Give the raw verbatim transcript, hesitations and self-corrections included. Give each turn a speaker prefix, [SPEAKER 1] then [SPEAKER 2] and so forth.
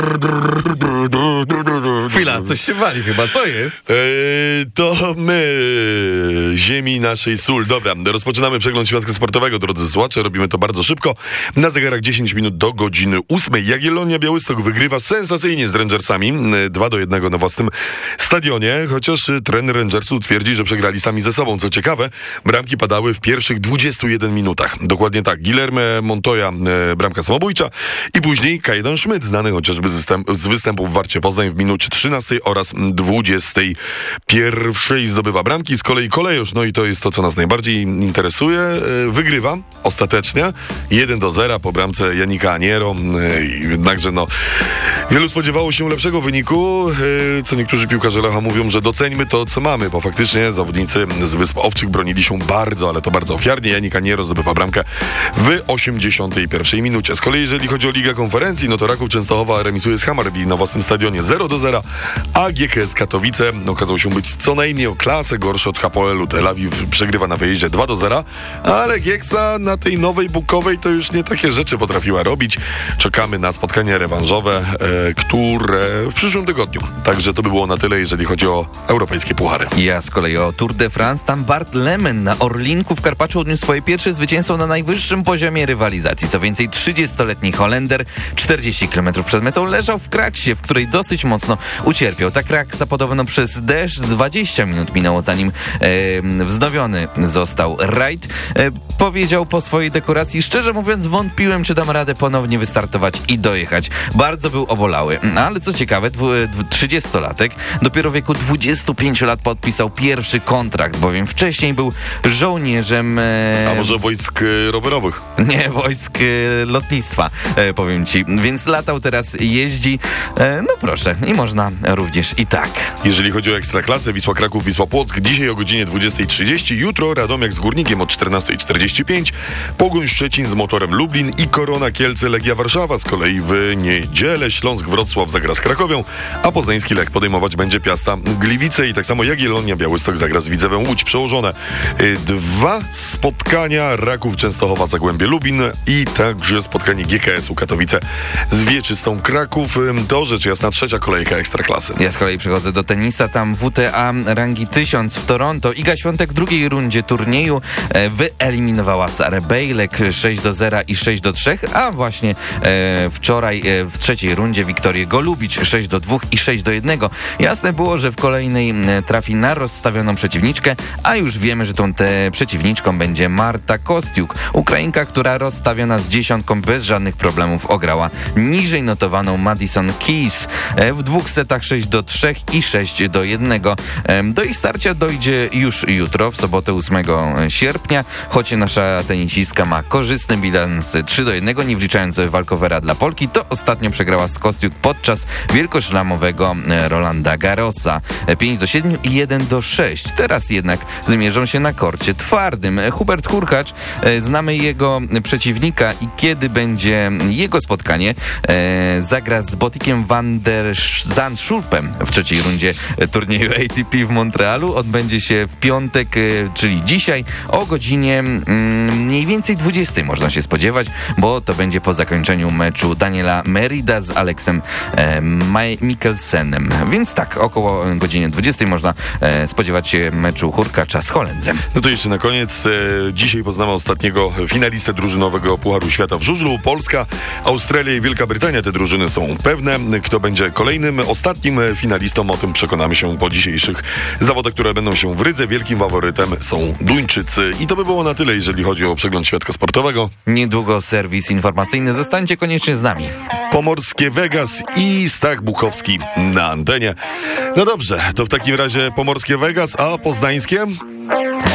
[SPEAKER 1] Chwila, coś się wali chyba, co jest?
[SPEAKER 2] Eee, to my, ziemi naszej sól. Dobra, rozpoczynamy przegląd świadka sportowego, drodzy słuchacze, robimy to bardzo szybko. Na zegarach dziesięć minut do godziny ósmej. Jagiellonia Białystok wygrywa sensacyjnie z Rangersami, dwa do jednego na własnym stadionie, chociaż trener Rangersu twierdzi, że przegrali sami ze sobą. Co ciekawe, bramki padały w pierwszych dwudziestu jeden minutach. Dokładnie tak, Guillermo Montoya, e, bramka samobójcza i później Kajdan Szmyt, znany chociażby z, występ, z występów w Warcie Poznań w minucie trzynastej oraz dwudziestej pierwszej zdobywa bramki. Z kolei Kolejusz, no i to jest to, co nas najbardziej interesuje, e, wygrywa ostatecznie jeden do zera po bramce Janika Aniero. E, jednakże no, wielu spodziewało się lepszego wyniku, e, co niektórzy piłkarze Lecha mówią, że doceńmy to, co mamy, bo faktycznie zawodnicy z Wysp Owczych bronili się bardzo, ale to bardzo ofiarnie. Janik Aniero zdobywa bramkę w osiemdziesiątej pierwszej minucie. Z kolei jeżeli chodzi o Ligę Konferencji, no to Raków Częstochowa remisuje z Hammarby na własnym stadionie zero do zera, a G K S Katowice okazał się być co najmniej o klasę gorszy od Hapoelu Tel Awiw, przegrywa na wyjeździe dwa do zera, ale Gieksa na tej nowej Bukowej to już nie takie rzeczy potrafiła robić. Czekamy na spotkanie rewanżowe, e, które w przyszłym tygodniu. Także to by było na tyle, jeżeli chodzi o europejskie puchary.
[SPEAKER 1] Ja z kolei o Tour de France. Tam Bart Lemen na Orlinku w Karpaczu odniósł swoje pierwsze zwycięstwo na najwyższym poziomie rywalizacji. Co więcej, trzydziestoletni Holender czterdzieści kilometrów przed metą leżał w kraksie, w której dosyć mocno ucierpiał. Ta kraksa podobno przez deszcz dwadzieścia minut minęło, zanim e, wznowiony został rajd. E, powiedział po swojej dekoracji: szczerze mówiąc, wątpiłem, czy dam radę ponownie wystartować i dojechać. Bardzo był obolały. Ale co ciekawe, trzydziestolatek dopiero w wieku dwudziestu pięciu lat podpisał pierwszy kontrakt, bowiem wcześniej był żołnierzem... E,
[SPEAKER 2] A może wojsk e, rowerowych?
[SPEAKER 1] Nie, wojsk e, lotnictwa, e, powiem ci. Więc latał, teraz jeździ. E, no proszę, i można również i tak.
[SPEAKER 2] Jeżeli chodzi o Ekstraklasę, Wisła Kraków, Wisła Płock, dzisiaj o godzinie dwudziestej trzydzieści, jutro Radomiak z Górnikiem o czternastej czterdzieści pięć, Pogoń Szczecin z Motorem Lublin i Korona Kielce Legia Warszawa. Z kolei w niedzielę Śląsk Wrocław zagra z Krakowią, a poznański Lech podejmować będzie Piasta Gliwice i tak samo Jagiellonia Białystok zagra z Widzewem Łódź. Przełożone dwa spotkania: Raków Częstochowa Zagłębie Lubin i także spotkanie G K S-u Katowice z Wieczystą Kraków. To rzecz jasna trzecia kolejka Ekstraklasy.
[SPEAKER 1] Ja z kolei przechodzę do tenisa. Tam W T A rangi tysiąc w Toronto. Iga Świątek w drugiej rundzie turnieju e, wyeliminowała Sarę Bejlek sześć do zera i sześć do trzech, a właśnie e, wczoraj e, w trzeciej rundzie Wiktorię Golubicz sześć do dwóch i sześć do jednego. Jasne było, że w kolejnej e, trafi na rozstawioną przeciwniczkę, a już wiemy, że tą te przeciwniczką będzie Marta Kostiuk, Ukrainka, która rozstawiona z dziesiątką bez żadnych problemów ograła niżej notowaną Madison Keys e, w dwóch setach sześć do trzech i sześć do jednego. E, do ich starcia dojdzie już jutro, w sobotę ósmego sierpnia, choć nasza tenisistka ma korzystny bilans trzy do jednego, nie wliczając walkowera dla Polki, to ostatnio przegrała z Kostiuk podczas wielkoszlamowego Rolanda Garrosa pięć do siedmiu i jeden do sześciu. Teraz jednak zmierzą się na korcie twardym. Hubert Hurkacz, znamy jego przeciwnika i kiedy będzie jego spotkanie, zagra z Botikiem van der Zandschulpem w trzeciej rundzie turnieju A T P w Montrealu. Odbędzie się w piątek, czyli dzisiaj o godzinie mm, mniej więcej dwudziestej można się spodziewać, bo to będzie po zakończeniu meczu Daniela Merida z Aleksem e, Mikkelsenem. Więc tak, około godziny dwudziestej można e, spodziewać się meczu Hurkacza z Holendrem.
[SPEAKER 2] No to jeszcze na koniec. E, dzisiaj poznamy ostatniego finalistę drużynowego Pucharu Świata w żużlu. Polska, Australia i Wielka Brytania. Te drużyny są pewne. Kto będzie kolejnym, ostatnim finalistą, o tym przekonamy się po dzisiejszych zawodach, które będą się w Rydze. Wielkim faworytem są Duńczycy. I to by było na tyle, jeżeli chodzi o przegląd świadka sportowego.
[SPEAKER 1] Niedługo serwis informacyjny. Zostańcie koniecznie z nami.
[SPEAKER 2] Pomorskie Vegas i Stach Buchowski na antenie. No dobrze, to w takim razie Pomorskie Vegas, a poznańskie?